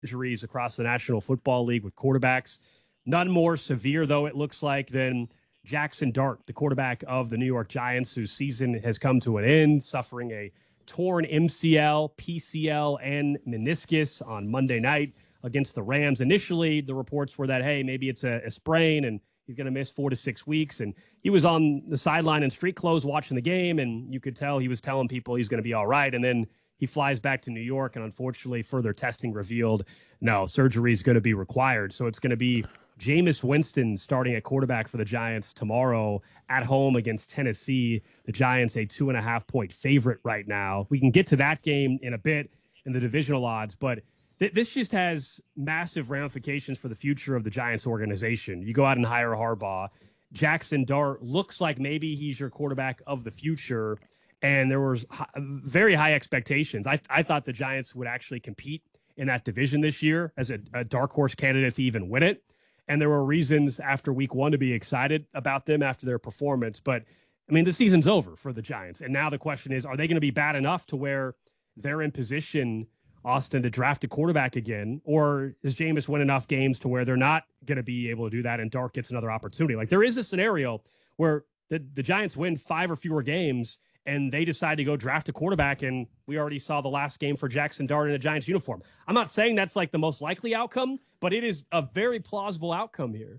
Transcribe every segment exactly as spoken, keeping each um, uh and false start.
injuries across the National Football League with quarterbacks. None more severe, though, it looks like, than Jackson Dart, the quarterback of the New York Giants, whose season has come to an end, suffering a torn M C L, P C L, and meniscus on Monday night against the Rams. Initially, the reports were that, hey, maybe it's a, a sprain and he's going to miss four to six weeks. And he was on the sideline in street clothes watching the game, and you could tell he was telling people he's going to be all right. And then he flies back to New York, and unfortunately, further testing revealed, no, surgery is going to be required. So it's going to be Jameis Winston starting at quarterback for the Giants tomorrow at home against Tennessee. The Giants a two and a half point favorite right now. We can get to that game in a bit in the divisional odds, but th- this just has massive ramifications for the future of the Giants organization. You go out and hire Harbaugh. Jackson Dart looks like maybe he's your quarterback of the future, and there was h- very high expectations. I, I thought the Giants would actually compete in that division this year as a, a dark horse candidate to even win it. And there were reasons after week one to be excited about them after their performance. But, I mean, the season's over for the Giants. And now the question is, are they going to be bad enough to where they're in position, Austin, to draft a quarterback again? Or is Jameis win enough games to where they're not going to be able to do that and Dart gets another opportunity? Like, there is a scenario where the, the Giants win five or fewer games and they decide to go draft a quarterback, and we already saw the last game for Jackson Dart in a Giants uniform. I'm not saying that's like the most likely outcome, but it is a very plausible outcome here.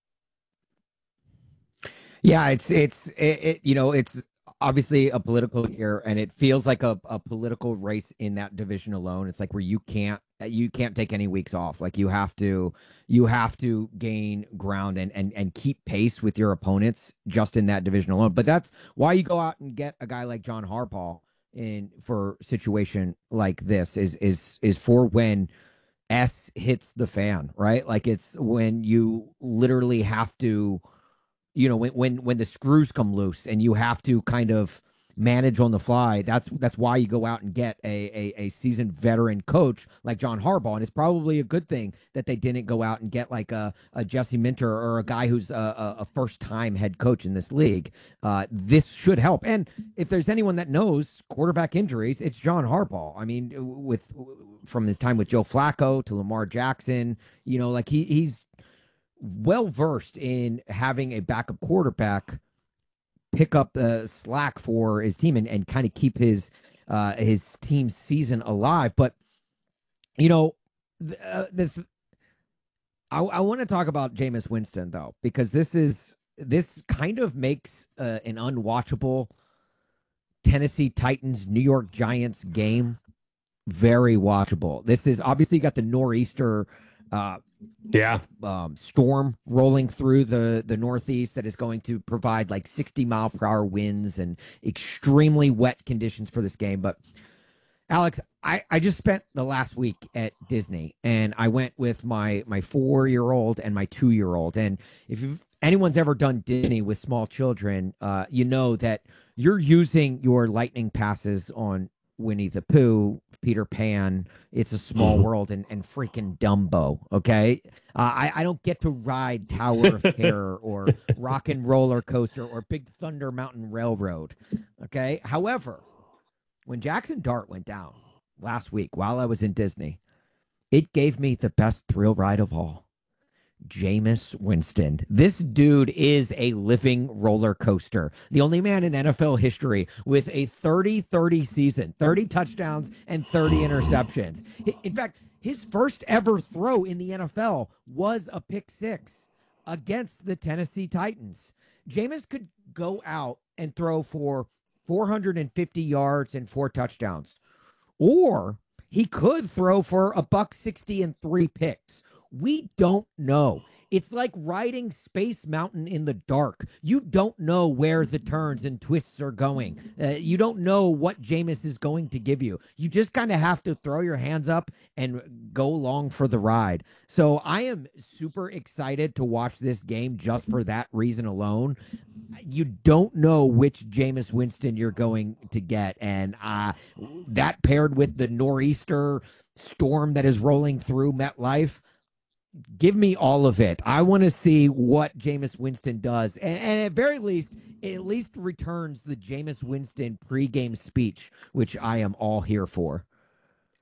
Yeah, it's it's it, it you know it's obviously a political year, and it feels like a, a political race in that division alone. It's like where you can't you can't take any weeks off. Like you have to you have to gain ground and and and keep pace with your opponents just in that division alone. But that's why you go out and get a guy like John Harbaugh in for a situation like this is is is for when S hits the fan, right? Like it's when you literally have to, you know, when when when the screws come loose and you have to kind of manage on the fly. That's that's why you go out and get a, a a seasoned veteran coach like John Harbaugh, and it's probably a good thing that they didn't go out and get like a, a Jesse Minter or a guy who's a, a first time head coach in this league. Uh, this should help, and if there's anyone that knows quarterback injuries, it's John Harbaugh. I mean, with from his time with Joe Flacco to Lamar Jackson, you know, like he he's well versed in having a backup quarterback pick up the slack for his team and, and kind of keep his uh, his team's season alive. But you know, the, uh, the, I, I want to talk about Jameis Winston though, because this is this kind of makes uh, an unwatchable Tennessee Titans New York Giants game very watchable. This is obviously got the nor'easter. Uh, yeah, um, storm rolling through the, the Northeast that is going to provide like sixty mile per hour winds and extremely wet conditions for this game. But Alex, I, I just spent the last week at Disney, and I went with my my four year old and my two year old. And if you've, anyone's ever done Disney with small children, uh, you know that you're using your lightning passes on Winnie the Pooh, Peter Pan, It's a Small World, and, and freaking Dumbo, okay? Uh, I, I don't get to ride Tower of Terror or Rock and Roller Coaster or Big Thunder Mountain Railroad, okay? However, when Jackson Dart went down last week while I was in Disney, it gave me the best thrill ride of all. Jameis Winston. This dude is a living roller coaster. The only man in N F L history with a thirty thirty season, thirty touchdowns and thirty interceptions. In fact, his first ever throw in the N F L was a pick six against the Tennessee Titans. Jameis could go out and throw for four hundred fifty yards and four touchdowns, or he could throw for a buck sixty and three picks. We don't know. It's like riding Space Mountain in the dark. You don't know where the turns and twists are going. Uh, you don't know what Jameis is going to give you. You just kind of have to throw your hands up and go along for the ride. So I am super excited to watch this game just for that reason alone. You don't know which Jameis Winston you're going to get. And uh, that paired with the nor'easter storm that is rolling through MetLife, give me all of it. I want to see what Jameis Winston does. And, and at very least, it at least returns the Jameis Winston pregame speech, which I am all here for.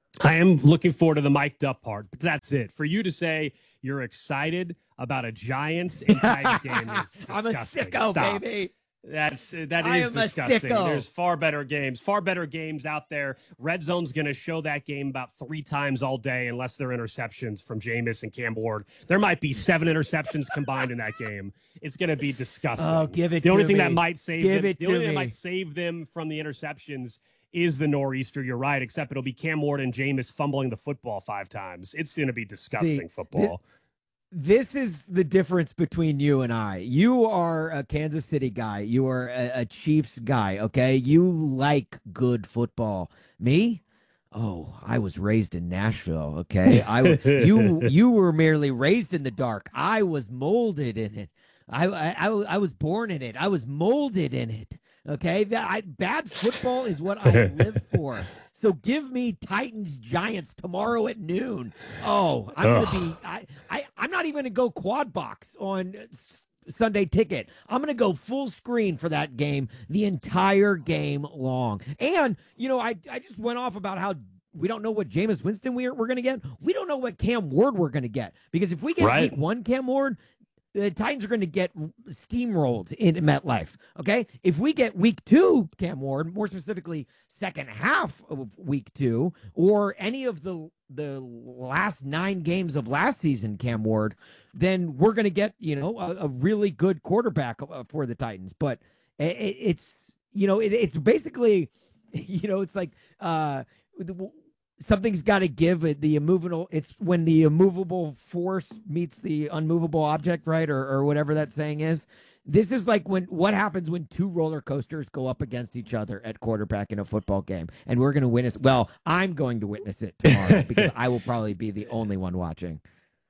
I am looking forward to the mic'd up part, but that's it. For you to say you're excited about a Giants and Titans game is disgusting. I'm a sicko, Stop. baby. That's that I is am disgusting. a sicko. There's far better games, far better games out there. Red Zone's going to show that game about three times all day, unless they're interceptions from Jameis and Cam Ward. There might be seven interceptions combined in that game. It's going to be disgusting. Oh, give it the only to thing me. that might save give them, it the to only thing me. that might save them from the interceptions is the nor'easter. You're right, except it'll be Cam Ward and Jameis fumbling the football five times. It's going to be disgusting See, football. This, this is the difference between you and I. You are a Kansas City guy. You are a, a Chiefs guy, okay? You like good football. Me? Oh, I was raised in Nashville, okay? I you you were merely raised in the dark. I was molded in it. I I, I, I was born in it. I was molded in it. Okay, that I, bad football is what I live for. So give me Titans Giants tomorrow at noon. Oh, I'm Ugh. gonna be. I, I I'm not even gonna go quad box on Sunday Ticket. I'm gonna go full screen for that game the entire game long. And you know, I I just went off about how we don't know what Jameis Winston we're we're gonna get. We don't know what Cam Ward we're gonna get, because if we get right. week one Cam Ward, the Titans are going to get steamrolled in MetLife. Okay, if we get week two Cam Ward, more specifically second half of week two, or any of the the last nine games of last season Cam Ward, then we're going to get, you know, a, a really good quarterback for the Titans. But it, it's you know it, it's basically, you know, it's like uh. something's got to give. It the immovable. It's when the immovable force meets the unmovable object, right, or or whatever that saying is. This is like when what happens when two roller coasters go up against each other at quarterback in a football game, and we're going to witness. Well, I'm going to witness it tomorrow because I will probably be the only one watching.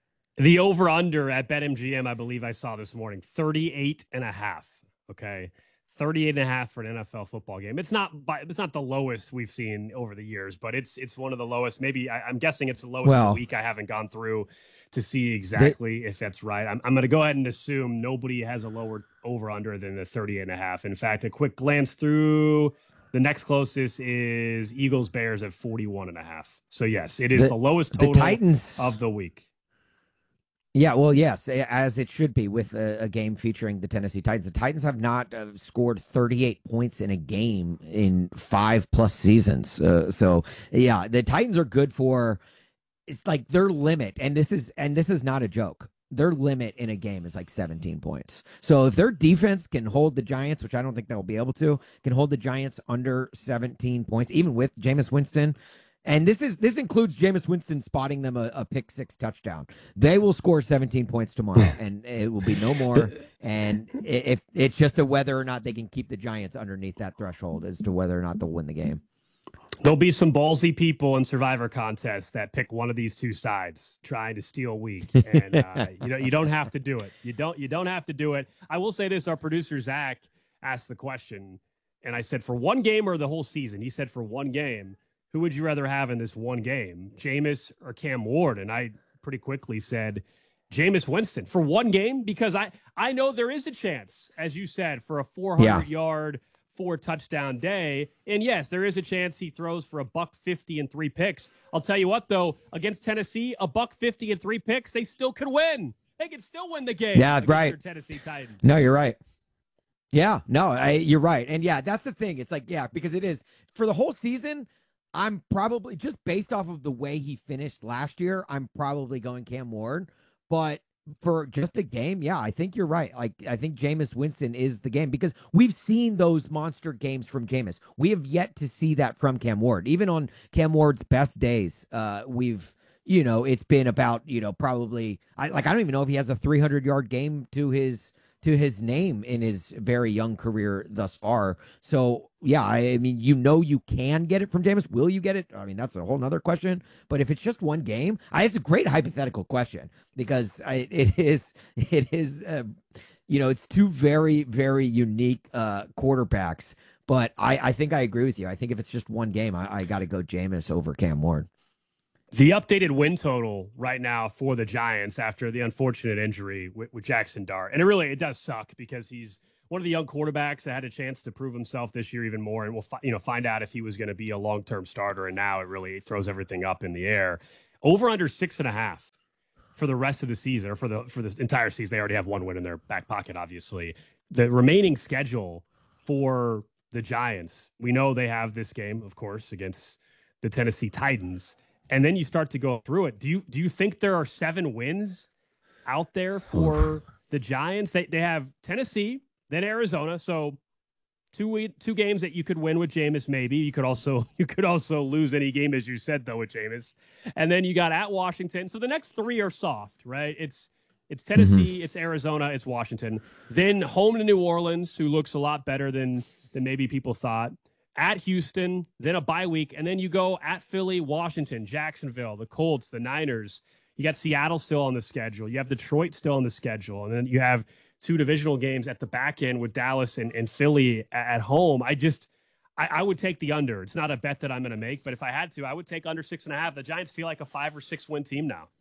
The over under at BetMGM, I believe I saw this morning, thirty-eight and a half. Okay. thirty-eight and a half for an N F L football game. It's not by, it's not the lowest we've seen over the years, but it's it's one of the lowest. Maybe I, I'm guessing it's the lowest well, of the week. I haven't gone through to see exactly they, if that's right. I'm, I'm going to go ahead and assume nobody has a lower over under than the thirty-eight and a half. In fact, a quick glance through, the next closest is Eagles Bears at forty-one and a half. So yes, it is the, the lowest total the Titans, of the week. Yeah, well, yes, as it should be with a, a game featuring the Tennessee Titans. The Titans have not uh, scored thirty-eight points in a game in five plus seasons. Uh, so, yeah, the Titans are good for, it's like their limit, and this is and this is not a joke. Their limit in a game is like seventeen points. So if their defense can hold the Giants, which I don't think they'll be able to, can hold the Giants under seventeen points, even with Jameis Winston. And this is this includes Jameis Winston spotting them a, a pick six touchdown. They will score seventeen points tomorrow, and it will be no more. And if it's just a whether or not they can keep the Giants underneath that threshold as to whether or not they'll win the game. There'll be some ballsy people in Survivor contests that pick one of these two sides trying to steal week, and uh, you know you don't have to do it. You don't you don't have to do it. I will say this: our producer Zach asked the question, and I said for one game or the whole season. He said for one game. Who would you rather have in this one game, Jameis or Cam Ward? And I pretty quickly said Jameis Winston for one game, because I, I know there is a chance, as you said, for a four hundred yard, four touchdown day. And yes, there is a chance he throws for a buck fifty and three picks. I'll tell you what, though, against Tennessee, a buck fifty and three picks, they still could win. They can still win the game. Yeah, right. Tennessee Titans. No, you're right. Yeah, no, I, you're right. And yeah, that's the thing. It's like, yeah, because it is for the whole season. I'm probably, just based off of the way he finished last year, I'm probably going Cam Ward. But for just a game, yeah, I think you're right. Like, I think Jameis Winston is the game, because we've seen those monster games from Jameis. We have yet to see that from Cam Ward. Even on Cam Ward's best days, uh, we've, you know, it's been about, you know, probably, I like, I don't even know if he has a three hundred yard game to his to his name in his very young career thus far. So, yeah, I, I mean, you know you can get it from Jameis. Will you get it? I mean, that's a whole nother question. But if it's just one game, I, it's a great hypothetical question, because I, it is, it is, uh, you know, it's two very, very unique uh, quarterbacks. But I, I think I agree with you. I think if it's just one game, I, I got to go Jameis over Cam Ward. The updated win total right now for the Giants after the unfortunate injury with, with Jackson Dart. And it really, it does suck, because he's one of the young quarterbacks that had a chance to prove himself this year even more, and we'll fi- you know find out if he was going to be a long-term starter. And now it really throws everything up in the air. Over under six and a half for the rest of the season, or for the for the entire season. They already have one win in their back pocket, obviously. The remaining schedule for the Giants, we know they have this game, of course, against the Tennessee Titans, and then you start to go through it. Do you do you think there are seven wins out there for the Giants? They they have Tennessee, then Arizona, so two two games that you could win with Jameis. Maybe you could also you could also lose any game, as you said, though, with Jameis. And then you got at Washington. So the next three are soft, right? It's it's Tennessee, mm-hmm. it's Arizona, it's Washington. Then home to New Orleans, who looks a lot better than than maybe people thought. At Houston, then a bye week, and then you go at Philly, Washington, Jacksonville, the Colts, the Niners. You got Seattle still on the schedule. You have Detroit still on the schedule. And then you have two divisional games at the back end with Dallas and, and Philly at home. I just, I, I would take the under. It's not a bet that I'm going to make, but if I had to, I would take under six and a half. The Giants feel like a five or six win team now.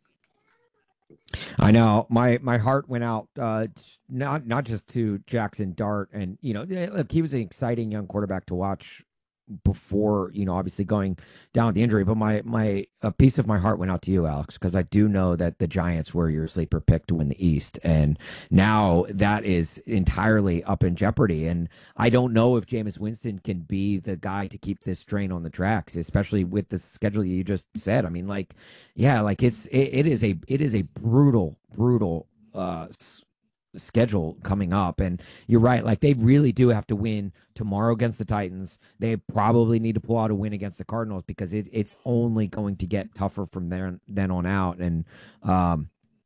I know my, my heart went out, uh, not, not just to Jackson Dart, and, you know, look, he was an exciting young quarterback to watch before, you know, obviously going down with the injury, but my, my, a piece of my heart went out to you, Alex, because I do know that the Giants were your sleeper pick to win the East. And now that is entirely up in jeopardy. And I don't know if Jameis Winston can be the guy to keep this train on the tracks, especially with the schedule you just said. I mean, like, yeah, like it's, it, it is a, it is a brutal, brutal, uh, schedule coming up. And you're right, like they really do have to win tomorrow against the Titans. They probably need to pull out a win against the Cardinals, because it, it's only going to get tougher from there then on out. And um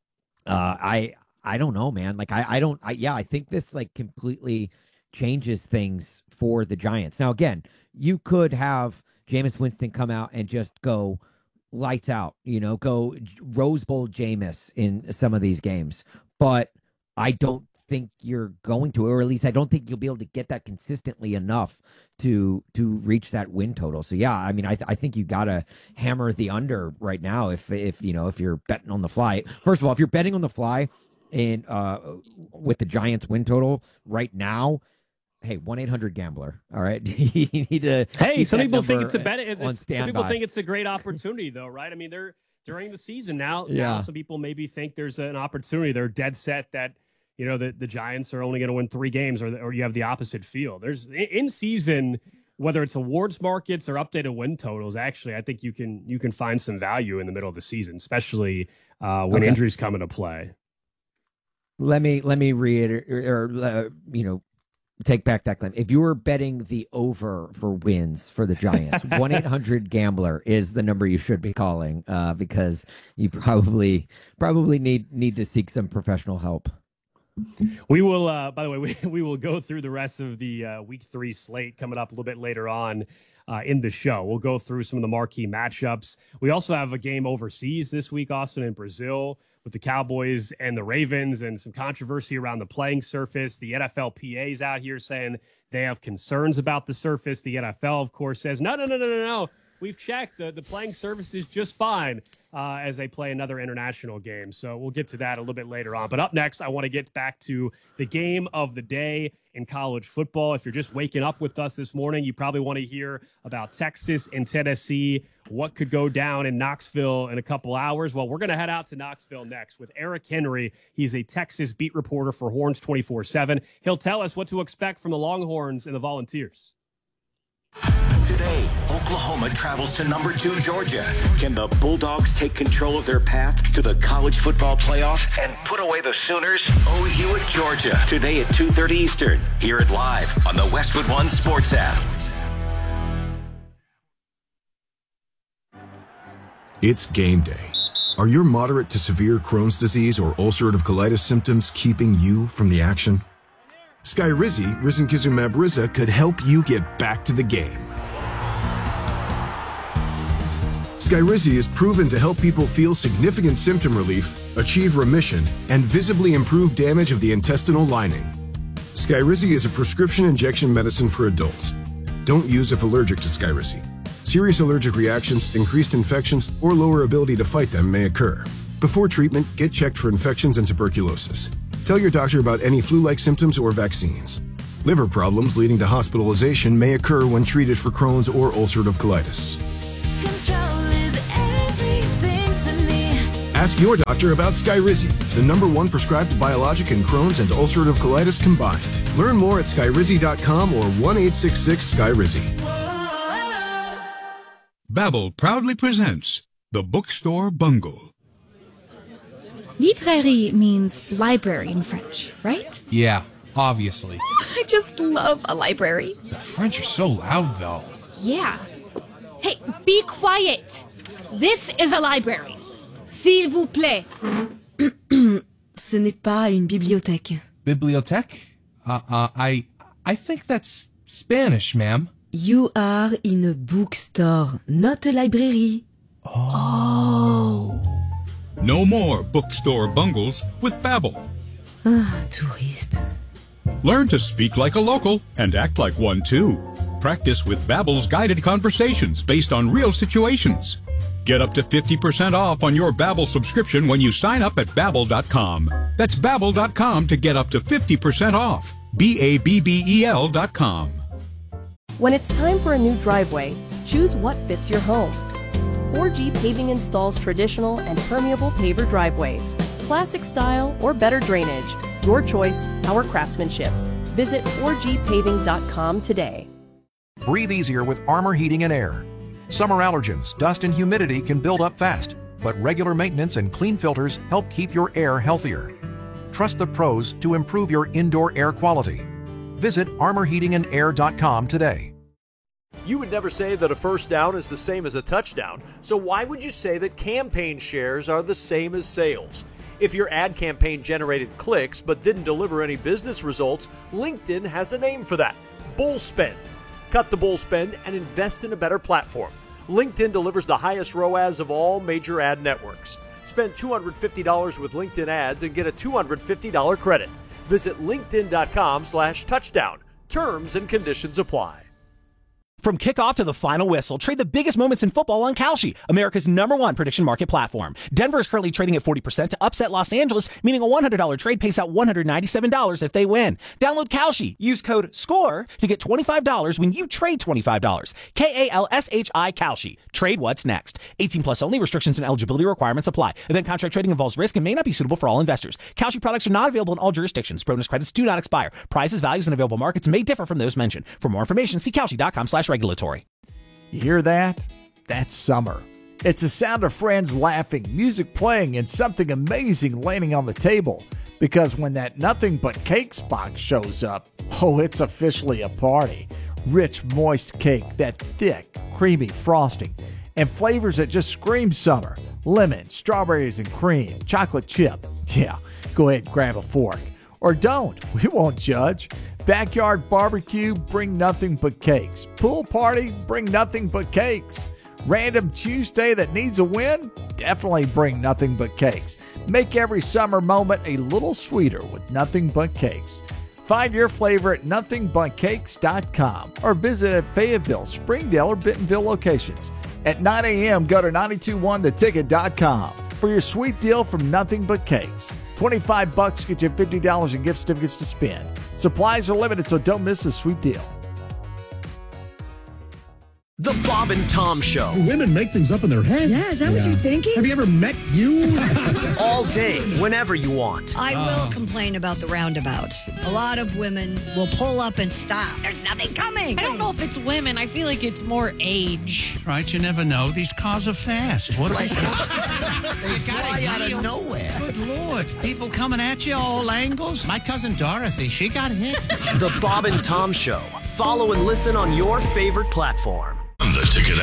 uh I I don't know, man. Like I I don't I yeah, I think this like completely changes things for the Giants. Now again, you could have Jameis Winston come out and just go lights out, you know, go Rose Bowl Jameis in some of these games. But I don't think you're going to, or at least I don't think you'll be able to get that consistently enough to to reach that win total. So yeah, I mean, I th- I think you gotta hammer the under right now if if you know if you're betting on the fly. First of all, if you're betting on the fly and uh with the Giants win total right now, hey, one eight hundred gambler. All right, you need to. Hey, some people think it's a bet. On some people think it's a great opportunity, though, right? I mean, they're during the season now. Yeah. Now some people maybe think there's an opportunity. They're dead set that, you know, the, the Giants are only going to win three games, or or you have the opposite feel. There's in season, whether it's awards markets or updated win totals. Actually, I think you can you can find some value in the middle of the season, especially uh, when okay. injuries come into play. Let me let me reiterate, or, or uh, you know, take back that claim. If you were betting the over for wins for the Giants, one eight hundred gambler is the number you should be calling, uh, because you probably probably need need to seek some professional help. We will, uh, by the way, we, we will go through the rest of the uh, week three slate coming up a little bit later on uh, in the show. We'll go through some of the marquee matchups. We also have a game overseas this week, Austin, in Brazil, with the Cowboys and the Ravens, and some controversy around the playing surface. The N F L P A's out here saying they have concerns about the surface. The N F L, of course, says, no, no, no, no, no, no. We've checked. The, the playing surface is just fine uh, as they play another international game. So we'll get to that a little bit later on. But up next, I want to get back to the game of the day in college football. If you're just waking up with us this morning, you probably want to hear about Texas and Tennessee, what could go down in Knoxville in a couple hours. Well, we're going to head out to Knoxville next with Eric Henry. He's a Texas beat reporter for Horns twenty-four seven. He'll tell us what to expect from the Longhorns and the Volunteers. Today, Oklahoma travels to number two Georgia. Can the Bulldogs take control of their path to the college football playoff and put away the Sooners? O U at Georgia, today at two thirty Eastern. Hear it live on the Westwood One Sports app. It's game day. Are your moderate to severe Crohn's disease or ulcerative colitis symptoms keeping you from the action? Skyrizi, risankizumab Riza, could help you get back to the game. Skyrizi is proven to help people feel significant symptom relief, achieve remission, and visibly improve damage of the intestinal lining. Skyrizi is a prescription injection medicine for adults. Don't use if allergic to Skyrizi. Serious allergic reactions, increased infections, or lower ability to fight them may occur. Before treatment, get checked for infections and tuberculosis. Tell your doctor about any flu-like symptoms or vaccines. Liver problems leading to hospitalization may occur when treated for Crohn's or ulcerative colitis. Control is everything to me. Ask your doctor about Skyrizi, the number one prescribed biologic in Crohn's and ulcerative colitis combined. Learn more at skyrizi dot com or one eight six six Skyrizi. Babbel proudly presents The Bookstore Bungle. Librairie means library in French, right? Yeah, obviously. I just love a library. The French are so loud, though. Yeah. Hey, be quiet. This is a library. S'il vous plaît. Ce n'est pas une bibliothèque. Bibliothèque? Uh, uh, I, I think that's Spanish, ma'am. You are in a bookstore, not a library. Oh. No more bookstore bungles with Babbel. Ah, touriste. Learn to speak like a local and act like one too. Practice with Babbel's guided conversations based on real situations. Get up to fifty percent off on your Babbel subscription when you sign up at babbel dot com. That's babbel dot com to get up to fifty percent off. B A B B E L dot com. When it's time for a new driveway, choose what fits your home. four G Paving installs traditional and permeable paver driveways, classic style or better drainage. Your choice, our craftsmanship. Visit four G paving dot com today. Breathe easier with Armor Heating and Air. Summer allergens, dust and humidity can build up fast, but regular maintenance and clean filters help keep your air healthier. Trust the pros to improve your indoor air quality. Visit armor heating and air dot com today. You would never say that a first down is the same as a touchdown, so why would you say that campaign shares are the same as sales? If your ad campaign generated clicks but didn't deliver any business results, LinkedIn has a name for that: bull spend. Cut the bull spend and invest in a better platform. LinkedIn delivers the highest R O A S of all major ad networks. Spend two hundred fifty dollars with LinkedIn ads and get a two hundred fifty dollars credit. Visit linkedin dot com slash touchdown. Terms and conditions apply. From kickoff to the final whistle, trade the biggest moments in football on Kalshi, America's number one prediction market platform. Denver is currently trading at forty percent to upset Los Angeles, meaning a one hundred dollars trade pays out one hundred ninety-seven dollars if they win. Download Kalshi. Use code SCORE to get twenty-five dollars when you trade twenty-five dollars. K A L S H I Kalshi. Trade what's next. eighteen plus only. Restrictions and eligibility requirements apply. Event contract trading involves risk and may not be suitable for all investors. Kalshi products are not available in all jurisdictions. Bonus credits do not expire. Prices, values, and available markets may differ from those mentioned. For more information, see Kalshi dot com slash regulatory. You hear that? That's summer. It's the sound of friends laughing, music playing, and something amazing landing on the table. Because when that Nothing But Cakes box shows up, oh, it's officially a party. Rich, moist cake, that thick, creamy frosting, and flavors that just scream summer. Lemon, strawberries and cream, chocolate chip. Yeah, go ahead and grab a fork. Or don't, we won't judge. Backyard barbecue, bring nothing but cakes. Pool party, bring nothing but cakes. Random Tuesday that needs a win? Definitely bring nothing but cakes. Make every summer moment a little sweeter with Nothing But Cakes. Find your flavor at nothing but cakes dot com or visit at Fayetteville, Springdale, or Bentonville locations. At nine a.m., go to nine two one the ticket dot com for your sweet deal from Nothing But Cakes. twenty-five bucks get you fifty dollars in gift certificates to spend. Supplies are limited, so don't miss this sweet deal. The Bob and Tom Show. Women make things up in their head. Yeah, is that yeah. what you're thinking? Have you ever met you? All day, whenever you want. I will uh. complain about the roundabouts. A lot of women will pull up and stop. There's nothing coming. I don't know if it's women. I feel like it's more age. Right, you never know. These cars are fast. What they fly out of nowhere. Good Lord. People coming at you all angles. My cousin Dorothy, she got hit. The Bob and Tom Show. Follow and listen on your favorite platform. The Ticket